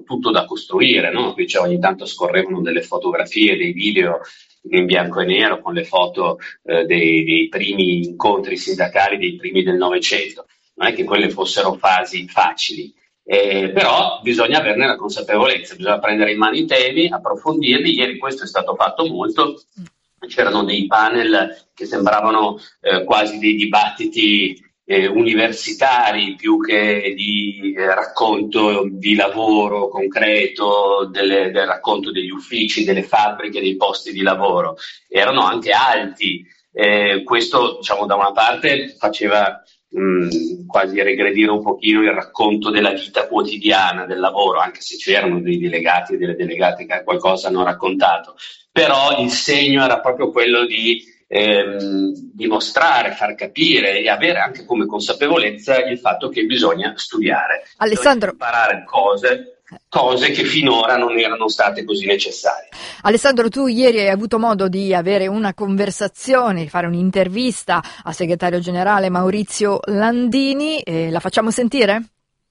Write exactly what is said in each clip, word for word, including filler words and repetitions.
tutto da costruire, no? Qui cioè, ogni tanto scorrevano delle fotografie, dei video in bianco e nero con le foto eh, dei, dei primi incontri sindacali dei primi del Novecento. Non è che quelle fossero fasi facili, eh, però bisogna averne la consapevolezza, bisogna prendere in mano i temi, approfondirli. Ieri questo è stato fatto molto, c'erano dei panel che sembravano eh, quasi dei dibattiti eh, universitari più che di eh, racconto di lavoro concreto, delle, del racconto degli uffici, delle fabbriche, dei posti di lavoro. Erano anche alti. Eh, questo, diciamo, da una parte faceva mh, quasi regredire un pochino il racconto della vita quotidiana del lavoro, anche se c'erano dei delegati e delle delegate che qualcosa hanno raccontato. Però il segno era proprio quello di ehm, dimostrare, far capire e avere anche come consapevolezza il fatto che bisogna studiare, Alessandro, bisogna imparare cose, cose che finora non erano state così necessarie. Alessandro, tu ieri hai avuto modo di avere una conversazione, di fare un'intervista al segretario generale Maurizio Landini, eh, la facciamo sentire?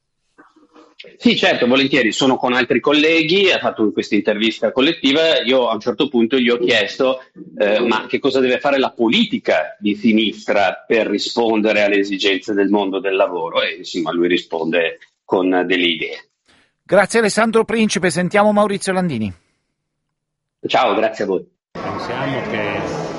Sì, certo, volentieri. Sono con altri colleghi, ha fatto questa intervista collettiva. Io a un certo punto gli ho chiesto eh, ma che cosa deve fare la politica di sinistra per rispondere alle esigenze del mondo del lavoro, e insomma lui risponde con delle idee. Grazie Alessandro Principe, sentiamo Maurizio Landini. Ciao, grazie a voi. Pensiamo che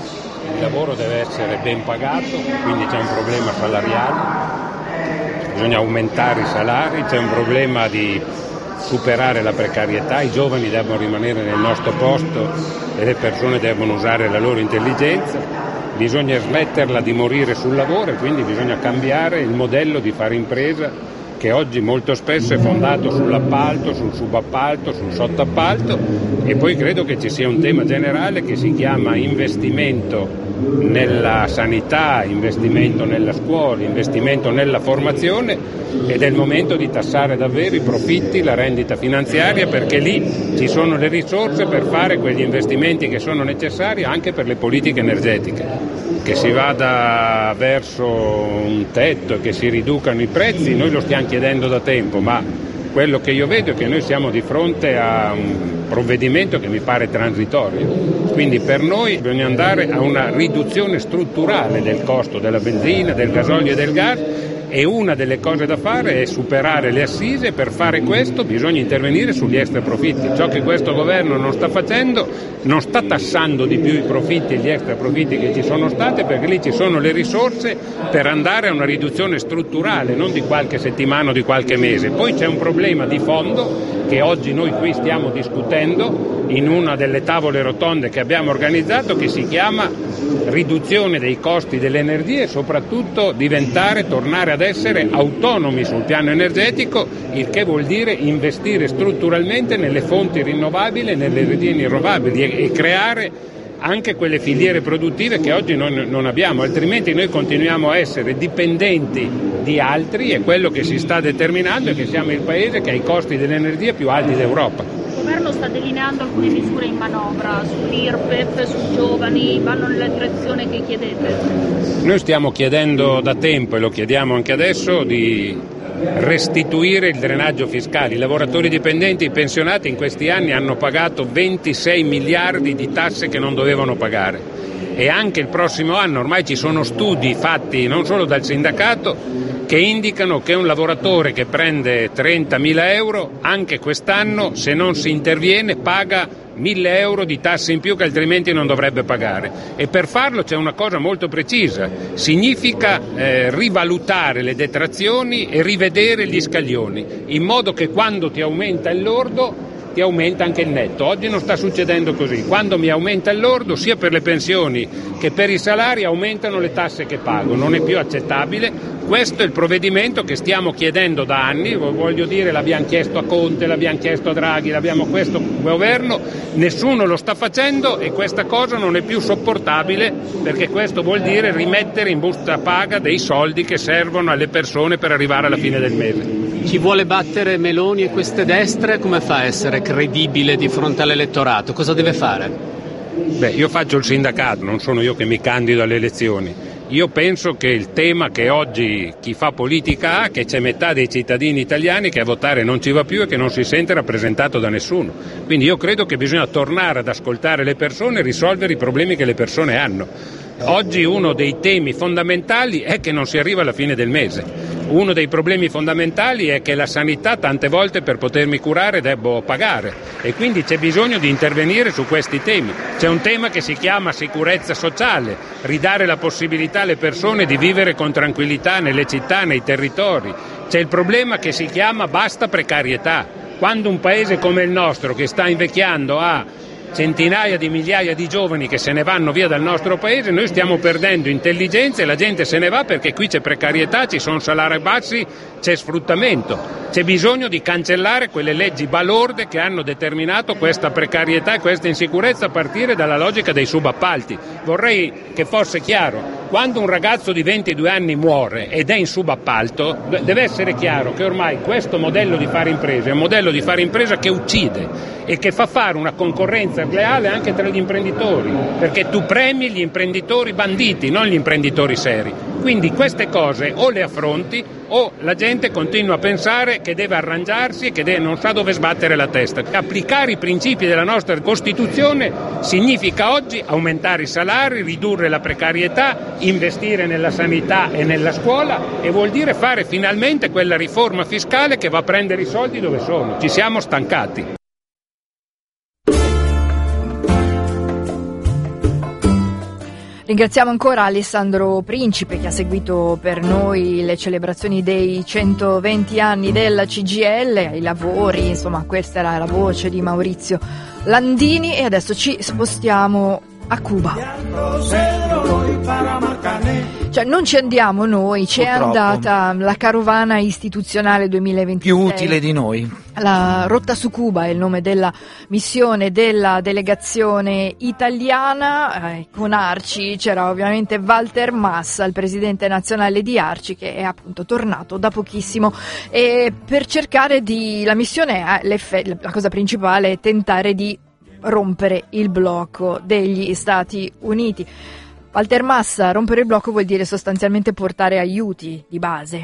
il lavoro deve essere ben pagato, quindi c'è un problema salariale. Bisogna aumentare i salari, c'è un problema di superare la precarietà, i giovani devono rimanere nel nostro posto e le persone devono usare la loro intelligenza, bisogna smetterla di morire sul lavoro e quindi bisogna cambiare il modello di fare impresa che oggi molto spesso è fondato sull'appalto, sul subappalto, sul sottoappalto, e poi credo che ci sia un tema generale che si chiama investimento nella sanità, investimento nella scuola, investimento nella formazione, ed è il momento di tassare davvero i profitti, la rendita finanziaria, perché lì ci sono le risorse per fare quegli investimenti che sono necessari anche per le politiche energetiche. Che si vada verso un tetto e che si riducano i prezzi, noi lo stiamo chiedendo da tempo, ma quello che io vedo è che noi siamo di fronte a un provvedimento che mi pare transitorio, quindi per noi bisogna andare a una riduzione strutturale del costo della benzina, del gasolio e del gas, e una delle cose da fare è superare le assise. Per fare questo bisogna intervenire sugli extraprofitti, ciò che questo governo non sta facendo, non sta tassando di più i profitti e gli extraprofitti che ci sono stati, perché lì ci sono le risorse per andare a una riduzione strutturale, non di qualche settimana o di qualche mese. Poi c'è un problema di fondo che oggi noi qui stiamo discutendo in una delle tavole rotonde che abbiamo organizzato, che si chiama riduzione dei costi dell'energia e soprattutto diventare, tornare ad essere autonomi sul piano energetico, il che vuol dire investire strutturalmente nelle fonti rinnovabili, nelle energie rinnovabili e, e creare anche quelle filiere produttive che oggi non, non abbiamo, altrimenti noi continuiamo a essere dipendenti di altri, e quello che si sta determinando è che siamo il paese che ha i costi dell'energia più alti d'Europa. Il governo sta delineando alcune misure in manovra sull'I R P E F, sui giovani, vanno nella direzione che chiedete? Noi stiamo chiedendo da tempo, e lo chiediamo anche adesso, di restituire il drenaggio fiscale. I lavoratori dipendenti, i pensionati in questi anni hanno pagato ventisei miliardi di tasse che non dovevano pagare, e anche il prossimo anno ormai ci sono studi fatti non solo dal sindacato che indicano che un lavoratore che prende trentamila euro anche quest'anno, se non si interviene, paga mille euro di tasse in più che altrimenti non dovrebbe pagare. E per farlo c'è una cosa molto precisa: significa eh, rivalutare le detrazioni e rivedere gli scaglioni, in modo che quando ti aumenta il lordo ti aumenta anche il netto. Oggi non sta succedendo così. Quando mi aumenta il lordo, sia per le pensioni che per i salari, aumentano le tasse che pago. Non è più accettabile. Questo è il provvedimento che stiamo chiedendo da anni, voglio dire, l'abbiamo chiesto a Conte, l'abbiamo chiesto a Draghi, l'abbiamo chiesto al governo, nessuno lo sta facendo, e questa cosa non è più sopportabile, perché questo vuol dire rimettere in busta paga dei soldi che servono alle persone per arrivare alla fine del mese. Chi vuole battere Meloni e queste destre, come fa a essere credibile di fronte all'elettorato? Cosa deve fare? Beh, io faccio il sindacato, non sono io che mi candido alle elezioni. Io penso che il tema che oggi chi fa politica ha, che c'è metà dei cittadini italiani che a votare non ci va più e che non si sente rappresentato da nessuno. Quindi io credo che bisogna tornare ad ascoltare le persone e risolvere i problemi che le persone hanno. Oggi uno dei temi fondamentali è che non si arriva alla fine del mese. Uno dei problemi fondamentali è che la sanità tante volte per potermi curare devo pagare e quindi c'è bisogno di intervenire su questi temi. C'è un tema che si chiama sicurezza sociale, ridare la possibilità alle persone di vivere con tranquillità nelle città, nei territori. C'è il problema che si chiama basta precarietà. Quando un paese come il nostro, che sta invecchiando, ha centinaia di migliaia di giovani che se ne vanno via dal nostro paese, noi stiamo perdendo intelligenza e la gente se ne va perché qui c'è precarietà, ci sono salari bassi, c'è sfruttamento. C'è bisogno di cancellare quelle leggi balorde che hanno determinato questa precarietà e questa insicurezza a partire dalla logica dei subappalti. Vorrei che fosse chiaro, quando un ragazzo di ventidue anni muore ed è in subappalto, deve essere chiaro che ormai questo modello di fare impresa è un modello di fare impresa che uccide e che fa fare una concorrenza sleale anche tra gli imprenditori, perché tu premi gli imprenditori banditi, non gli imprenditori seri. Quindi queste cose o le affronti o la gente continua a pensare che deve arrangiarsi e che deve, non sa dove sbattere la testa. Applicare i principi della nostra Costituzione significa oggi aumentare i salari, ridurre la precarietà, investire nella sanità e nella scuola e vuol dire fare finalmente quella riforma fiscale che va a prendere i soldi dove sono. Ci siamo stancati. Ringraziamo ancora Alessandro Principe che ha seguito per noi le celebrazioni dei centoventi anni della C G I L, i lavori, insomma questa era la voce di Maurizio Landini e adesso ci spostiamo a Cuba. Cioè non ci andiamo noi, ci Purtroppo. È andata la carovana istituzionale duemilaventisei. Più utile di noi. La Rotta su Cuba è il nome della missione della delegazione italiana. Eh, con Arci c'era ovviamente Walter Massa, il presidente nazionale di Arci, che è appunto tornato da pochissimo. E per cercare di. La missione, è la cosa principale è tentare di rompere il blocco degli Stati Uniti. Walter Massa, rompere il blocco vuol dire sostanzialmente portare aiuti di base.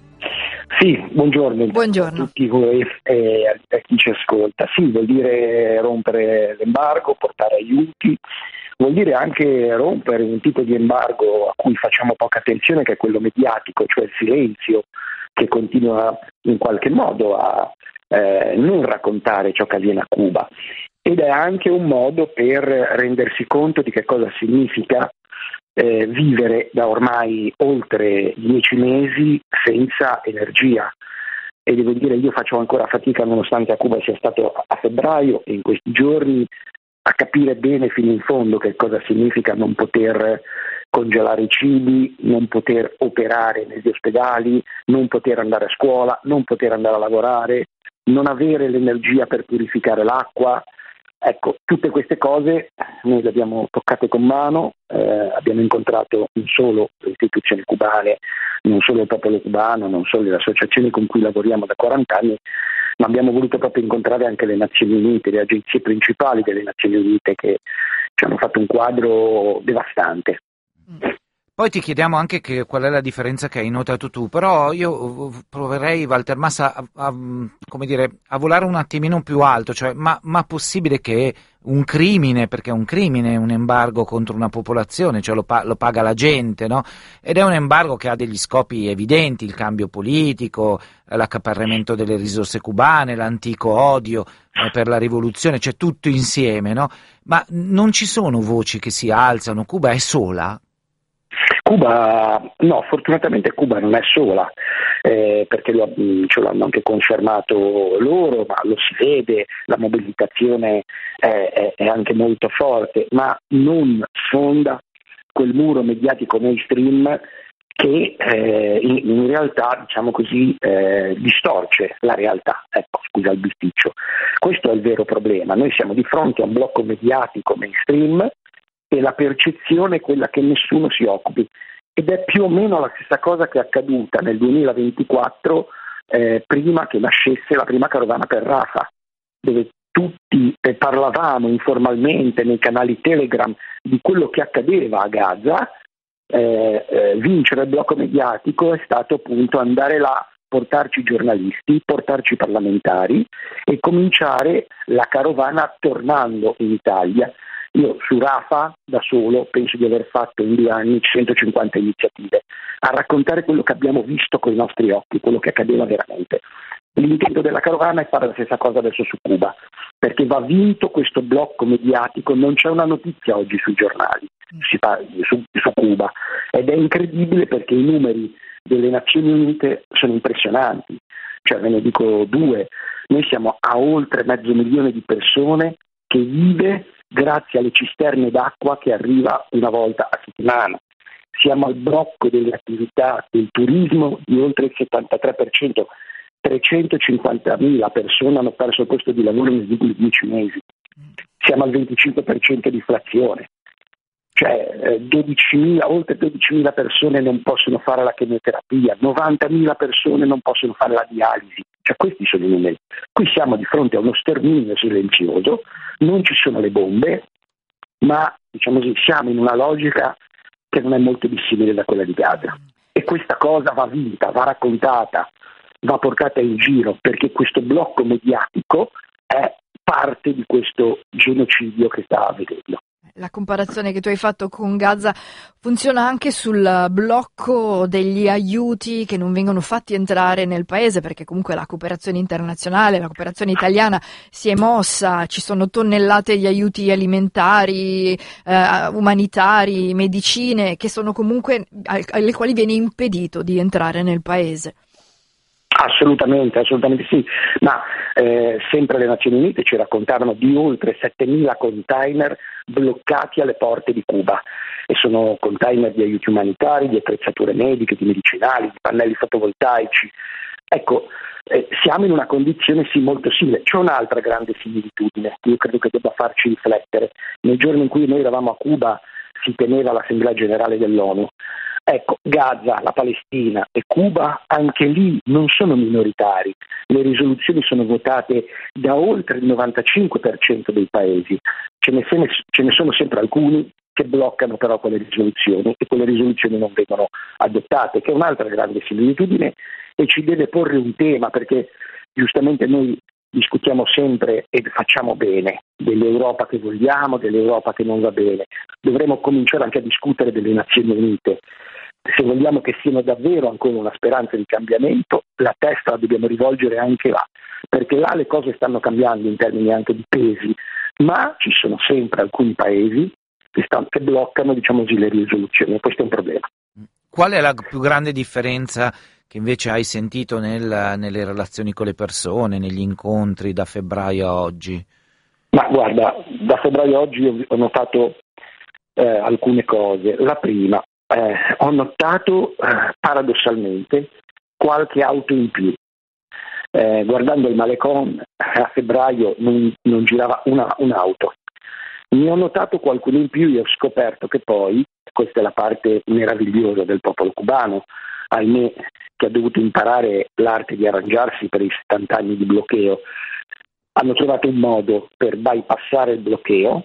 Sì, buongiorno, buongiorno. a tutti voi e a chi ci ascolta. Sì, vuol dire rompere l'embargo, portare aiuti, vuol dire anche rompere un tipo di embargo a cui facciamo poca attenzione, che è quello mediatico, cioè il silenzio che continua in qualche modo a eh, non raccontare ciò che avviene a Cuba. Ed è anche un modo per rendersi conto di che cosa significa Eh, vivere da ormai oltre dieci mesi senza energia. E devo dire, io faccio ancora fatica, nonostante a Cuba sia stato a febbraio e in questi giorni, a capire bene fino in fondo che cosa significa non poter congelare i cibi, non poter operare negli ospedali, non poter andare a scuola, non poter andare a lavorare, non avere l'energia per purificare l'acqua. Ecco, tutte queste cose noi le abbiamo toccate con mano, eh, abbiamo incontrato non solo le istituzioni cubane, non solo il popolo cubano, non solo le associazioni con cui lavoriamo da quaranta anni, ma abbiamo voluto proprio incontrare anche le Nazioni Unite, le agenzie principali delle Nazioni Unite che ci hanno fatto un quadro devastante. Poi ti chiediamo anche che, qual è la differenza che hai notato tu, però io proverei, Walter Massa, a, a, come dire, a volare un attimino più alto, cioè ma, ma possibile che un crimine, perché è un crimine, un embargo contro una popolazione, cioè lo, lo paga la gente, no? Ed è un embargo che ha degli scopi evidenti, il cambio politico, l'accaparramento delle risorse cubane, l'antico odio eh, per la rivoluzione, cioè tutto insieme, no? Ma non ci sono voci che si alzano, Cuba è sola? Cuba, no, fortunatamente Cuba non è sola, eh, perché lo, ce l'hanno anche confermato loro, ma lo si vede, la mobilitazione è, è, è anche molto forte, ma non sfonda quel muro mediatico mainstream che eh, in, in realtà, diciamo così, eh, distorce la realtà. Ecco, scusa il bisticcio. Questo è il vero problema. Noi siamo di fronte a un blocco mediatico mainstream e la percezione è quella che nessuno si occupi, ed è più o meno la stessa cosa che è accaduta nel duemilaventiquattro, eh, prima che nascesse la prima carovana per Rafah, dove tutti eh, parlavamo informalmente nei canali Telegram di quello che accadeva a Gaza, eh, eh, vincere il blocco mediatico è stato appunto andare là, portarci giornalisti, portarci parlamentari e cominciare la carovana tornando in Italia. Io su Rafa da solo penso di aver fatto in due anni centocinquanta iniziative a raccontare quello che abbiamo visto con i nostri occhi, quello che accadeva veramente. L'intento della carovana è fare la stessa cosa adesso su Cuba, perché va vinto questo blocco mediatico. Non c'è una notizia oggi sui giornali si parla su, su Cuba, ed è incredibile perché i numeri delle Nazioni Unite sono impressionanti. Cioè, ve ne dico due: noi siamo a oltre mezzo milione di persone che vive grazie alle cisterne d'acqua che arriva una volta a settimana. Siamo al blocco delle attività del turismo di oltre il settantatré per cento. trecentocinquantamila persone hanno perso il posto di lavoro negli ultimi dieci mesi. Siamo al venticinque per cento di inflazione. Cioè eh, dodicimila, oltre dodicimila persone non possono fare la chemioterapia, novantamila persone non possono fare la dialisi. Cioè, questi sono i numeri. Qui siamo di fronte a uno sterminio silenzioso, non ci sono le bombe, ma diciamo così, siamo in una logica che non è molto dissimile da quella di Gaza. E questa cosa va vinta, va raccontata, va portata in giro, perché questo blocco mediatico è parte di questo genocidio che sta avvenendo. La comparazione che tu hai fatto con Gaza funziona anche sul blocco degli aiuti che non vengono fatti entrare nel paese, perché comunque la cooperazione internazionale, la cooperazione italiana si è mossa, ci sono tonnellate di aiuti alimentari, eh, umanitari, medicine, che sono comunque alle quali viene impedito di entrare nel paese. Assolutamente, assolutamente sì, ma eh, sempre le Nazioni Unite ci raccontarono di oltre settemila container bloccati alle porte di Cuba, e sono container di aiuti umanitari, di attrezzature mediche, di medicinali, di pannelli fotovoltaici. Ecco, eh, siamo in una condizione sì molto simile. C'è un'altra grande similitudine che io credo che debba farci riflettere. Nei giorni in cui noi eravamo a Cuba si teneva l'Assemblea Generale dell'ONU. Ecco, Gaza, la Palestina e Cuba anche lì non sono minoritari. Le risoluzioni sono votate da oltre il novantacinque per cento dei paesi. Ce ne, ce ne sono sempre alcuni che bloccano però quelle risoluzioni, e quelle risoluzioni non vengono adottate, che è un'altra grande similitudine e ci deve porre un tema, perché giustamente noi discutiamo sempre e facciamo bene dell'Europa che vogliamo, dell'Europa che non va bene. Dovremmo cominciare anche a discutere delle Nazioni Unite. Se vogliamo che siano davvero ancora una speranza di cambiamento, la testa la dobbiamo rivolgere anche là, perché là le cose stanno cambiando in termini anche di pesi, ma ci sono sempre alcuni paesi che, stanno, che bloccano, diciamo così, le risoluzioni, e questo è un problema. Qual è la più grande differenza che invece hai sentito nel, nelle relazioni con le persone, negli incontri da febbraio a oggi? Ma guarda, da febbraio a oggi ho notato eh, alcune cose. La prima, eh, ho notato eh, paradossalmente qualche auto in più. Eh, guardando il Malecon a febbraio non, non girava una, un'auto. Ne ho notato qualcuno in più e ho scoperto che poi, questa è la parte meravigliosa del popolo cubano, ahimè, che ha dovuto imparare l'arte di arrangiarsi per i settanta anni di bloqueo, hanno trovato un modo per bypassare il bloqueo,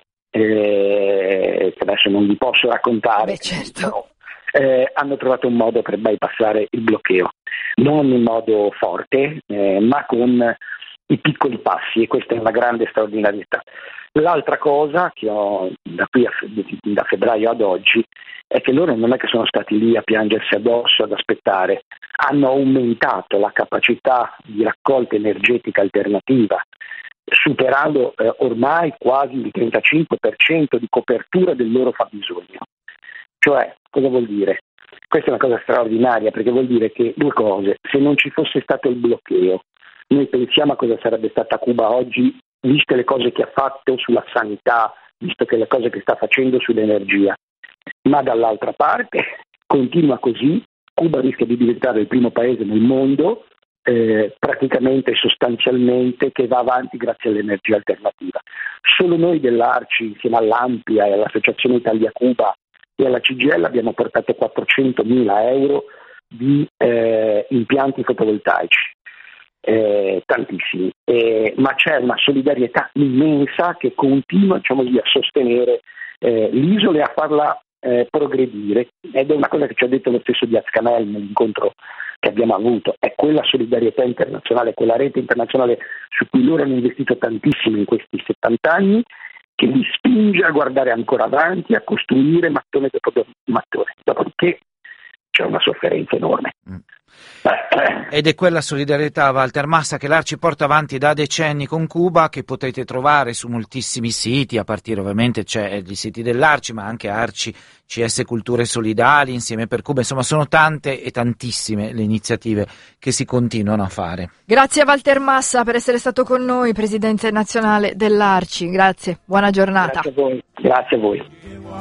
eh, che adesso non vi posso raccontare. Beh, certo. Però, eh, hanno trovato un modo per bypassare il bloqueo, non in modo forte, eh, ma con i piccoli passi, e questa è una grande straordinarietà. L'altra cosa che ho da qui a, da febbraio ad oggi è che loro non è che sono stati lì a piangersi addosso, ad aspettare, hanno aumentato la capacità di raccolta energetica alternativa, superando eh, ormai quasi il trentacinque per cento di copertura del loro fabbisogno. Cioè, cosa vuol dire? Questa è una cosa straordinaria, perché vuol dire che due cose: se non ci fosse stato il bloqueo, noi pensiamo a cosa sarebbe stata Cuba oggi, viste le cose che ha fatto sulla sanità, visto che le cose che sta facendo sull'energia. Ma dall'altra parte, continua così, Cuba rischia di diventare il primo paese nel mondo, eh, praticamente sostanzialmente, che va avanti grazie all'energia alternativa. Solo noi dell'Arci, insieme all'Ampia e all'Associazione Italia-Cuba e alla C G I L, abbiamo portato quattrocentomila euro di eh, impianti fotovoltaici. Eh, tantissimi, eh, ma c'è una solidarietà immensa che continua, diciamo così, a sostenere eh, l'isola e a farla eh, progredire, ed è una cosa che ci ha detto lo stesso Diaz-Canel nell'incontro che abbiamo avuto, è quella solidarietà internazionale, quella rete internazionale su cui loro hanno investito tantissimo in questi settanta anni, che li spinge a guardare ancora avanti, a costruire mattone dopo mattone, dopodiché c'è una sofferenza enorme. Mm. Ed è quella solidarietà, Walter Massa, che l'Arci porta avanti da decenni con Cuba, che potete trovare su moltissimi siti, a partire ovviamente c'è i siti dell'Arci, ma anche Arci, C S Culture Solidali, Insieme per Cuba, insomma sono tante e tantissime le iniziative che si continuano a fare. Grazie a Walter Massa per essere stato con noi, presidente nazionale dell'Arci, grazie, buona giornata. Grazie a voi. Grazie a voi.